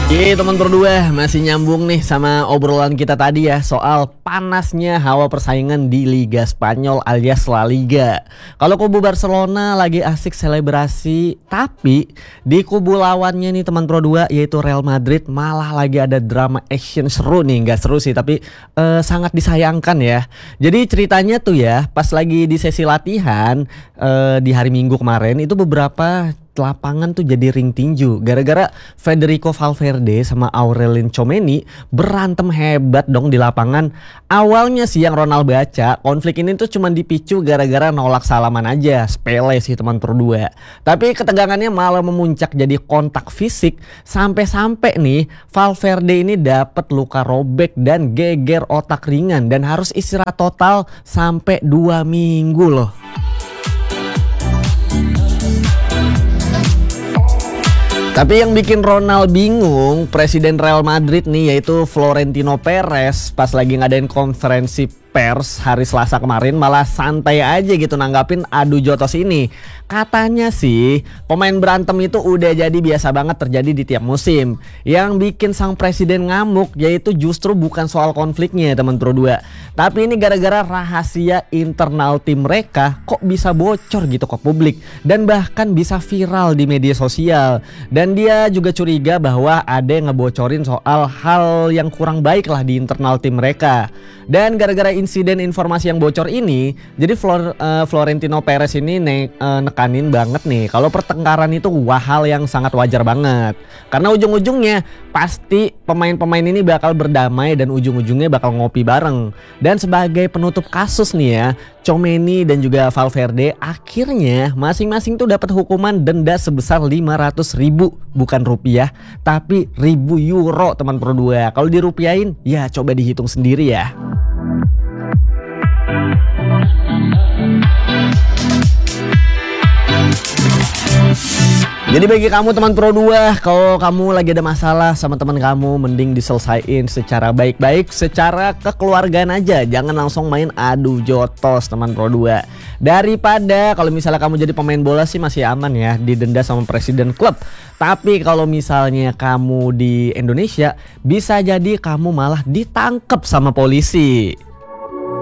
Teman berdua masih nyambung nih sama obrolan kita tadi ya soal panasnya hawa persaingan di Liga Spanyol alias La Liga. Kalau kubu Barcelona lagi asik selebrasi, tapi di kubu lawannya nih teman Pro 2 yaitu Real Madrid malah lagi ada drama action seru nih, nggak seru sih tapi sangat disayangkan ya. Jadi ceritanya tuh ya pas lagi di sesi latihan di hari Minggu kemarin itu beberapa lapangan tuh jadi ring tinju gara-gara Federico Valverde sama Aurelien Tchouameni berantem hebat dong di lapangan. Awalnya sih yang Ronald baca, konflik ini tuh cuma dipicu gara-gara nolak salaman aja, sepele sih teman Pro 2. Tapi ketegangannya malah memuncak jadi kontak fisik sampai-sampai nih Valverde ini dapat luka robek dan geger otak ringan dan harus istirahat total sampai 2 minggu loh. Tapi yang bikin Ronald bingung, Presiden Real Madrid nih yaitu Florentino Perez pas lagi ngadain konferensi pers hari Selasa kemarin malah santai aja gitu nanggapin adu jotos ini. Katanya sih pemain berantem itu udah jadi biasa banget terjadi di tiap musim. Yang bikin sang presiden ngamuk yaitu justru bukan soal konfliknya teman Pro 2, tapi ini gara-gara rahasia internal tim mereka kok bisa bocor gitu ke publik dan bahkan bisa viral di media sosial. Dan dia juga curiga bahwa ada yang ngebocorin soal hal yang kurang baik lah di internal tim mereka. Dan gara-gara insiden informasi yang bocor ini, jadi Florentino Perez ini nekanin banget nih kalau pertengkaran itu hal yang sangat wajar banget. Karena ujung-ujungnya pasti pemain-pemain ini bakal berdamai dan ujung-ujungnya bakal ngopi bareng. Dan sebagai penutup kasus nih ya, Tchouameni dan juga Valverde akhirnya masing-masing tuh dapat hukuman denda sebesar 500.000, bukan rupiah tapi 1.000 euro teman Pro 2. Kalau dirupiahin ya coba dihitung sendiri ya. Jadi bagi kamu teman Pro 2, kalau kamu lagi ada masalah sama teman kamu, mending diselesain secara baik-baik, secara kekeluargaan aja. Jangan langsung main adu jotos teman Pro 2. Daripada kalau misalnya kamu jadi pemain bola sih masih aman ya, didenda sama presiden klub. Tapi kalau misalnya kamu di Indonesia, bisa jadi kamu malah ditangkap sama polisi.